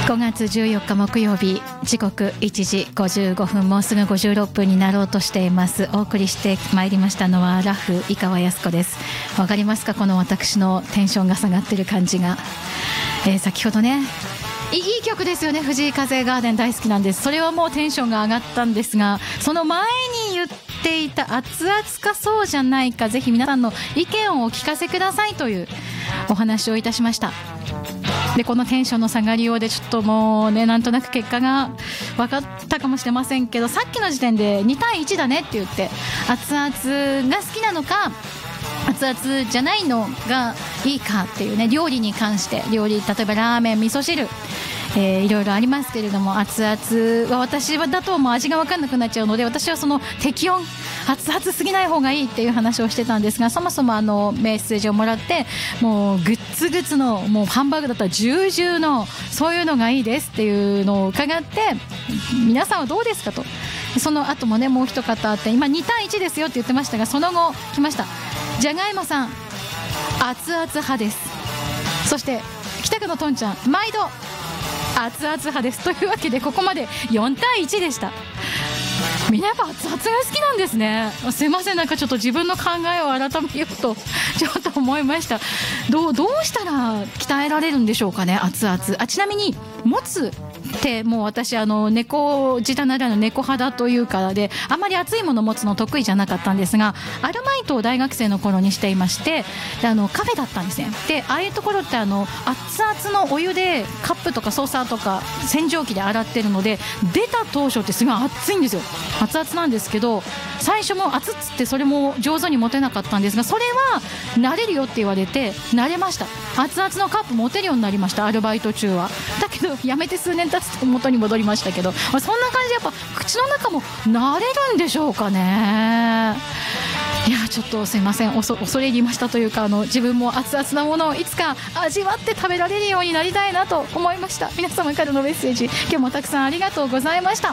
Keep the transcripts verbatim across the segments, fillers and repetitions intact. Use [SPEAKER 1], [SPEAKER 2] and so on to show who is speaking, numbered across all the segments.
[SPEAKER 1] ごがつじゅうよっか木曜日、時刻いちじごじゅうごふん、もうすぐごじゅうろっぷんになろうとしています。お送りしてまいりましたのはラフ井川靖子です。わかりますか、この私のテンションが下がってる感じが、えー、先ほどね、いい曲ですよね。藤井風ガーデン大好きなんです。それはもうテンションが上がったんですが、その前に言っていた熱々かそうじゃないか、ぜひ皆さんの意見をお聞かせくださいというお話をいたしました。でこのテンションの下がりようでちょっともうね、なんとなく結果が分かったかもしれませんけど、さっきの時点でにたいいちだねって言って、熱々が好きなのか熱々じゃないのがいいかっていうね、料理に関して、料理、例えばラーメン、味噌汁、えー、いろいろありますけれども、熱々は私だともう味が分かんなくなっちゃうので、私はその適温、熱々すぎない方がいいっていう話をしてたんですが、そもそもあのメッセージをもらって、もうグッツグツの、もうハンバーグだったらジュージューのそういうのがいいですっていうのを伺って、皆さんはどうですかと。その後もね、もう一方あって、今にたいいちですよって言ってましたが、その後来ました。じゃがいもさん、熱々派です。そして北区のとんちゃん、毎度熱々派です。というわけでここまでよんたいいちでした。みんなやっぱ熱々が好きなんですね。すいません、なんかちょっと自分の考えを改めようとちょっと思いました。どう、どうしたら鍛えられるんでしょうかね、熱々。あ、ちなみに持つってもう私あの猫舌ならぬ猫肌というかで、あまり熱いもの持つの得意じゃなかったんですが、アルバイトを大学生の頃にしていまして、であのカフェだったんですね。でああいうところってあの熱々のお湯でカップとかソーサーとか洗浄機で洗ってるので、出た当初ってすごい熱いんですよ。熱々なんですけど、最初も熱っつってそれも上手に持てなかったんですが、それは慣れるよって言われて慣れました。熱々のカップ持てるようになりました、アルバイト中は。だけどやめて数年経つと元に戻りましたけど、そんな感じでやっぱ口の中も慣れるんでしょうかね。いやちょっとすいません、おそ恐れ入りましたというか、あの自分も熱々なものをいつか味わって食べられるようになりたいなと思いました。皆様からのメッセージ、今日もたくさんありがとうございました。さ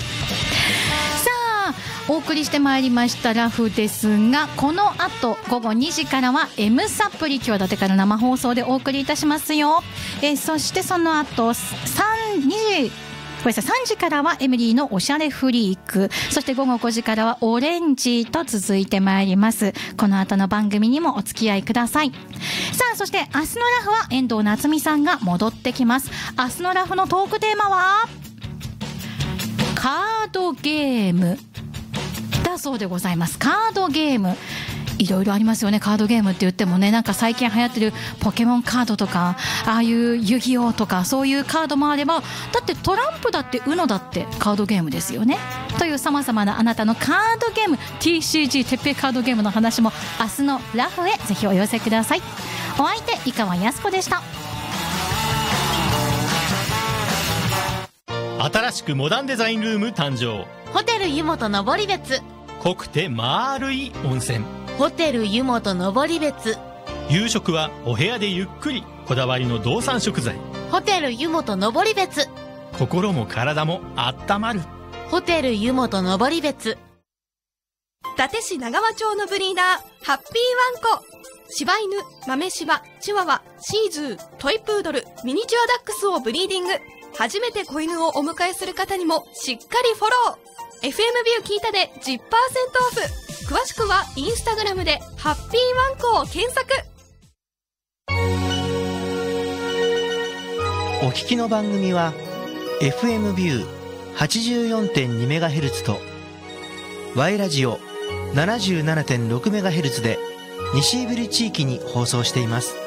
[SPEAKER 1] あお送りしてまいりましたラフですが、この後ごごにじからは M サプリ、今日だてから生放送でお送りいたしますよ。えそしてその後さんじごめんなさいさんじからはエミリーのおしゃれフリーク、そしてごごごじからはオレンジと続いてまいります。この後の番組にもお付き合いください。さあそして明日のラフは遠藤夏美さんが戻ってきます。明日のラフのトークテーマはカードゲームだそうでございます。カードゲームいろいろありますよね。カードゲームって言ってもね、なんか最近流行ってるポケモンカードとか、ああいう遊戯王とか、そういうカードもあれば、だってトランプだってウノだってカードゲームですよね。という様々なあなたのカードゲーム ティーシージー 鉄平カードゲームの話も明日のラフへぜひお寄せください。お相手井川靖子でした。
[SPEAKER 2] 新しくモダンデザインルーム誕生、
[SPEAKER 3] ホテル湯本登別、
[SPEAKER 2] 濃くて丸い温泉、
[SPEAKER 3] ホテル湯本登別。
[SPEAKER 2] 夕食はお部屋でゆっくり、こだわりの道産食材、
[SPEAKER 3] ホテル湯本登別。
[SPEAKER 2] 心も体もあったまる、
[SPEAKER 3] ホテル湯本登別。
[SPEAKER 4] 伊達市長川町のブリーダーハッピーワンコ、柴犬、豆柴、チワワ、シーズー、トイプードル、ミニチュアダックスをブリーディング。初めて子犬をお迎えする方にもしっかりフォロー。 エフエム ビュー聞いたで じゅっパーセント オフ。詳しくはインスタグラムでハッピーワンコを検索。
[SPEAKER 5] お聞きの番組は エフエム ビュー はちじゅうよんてんにメガヘルツ と Y ラジオ ななじゅうななてんろくメガヘルツ で西胆振地域に放送しています。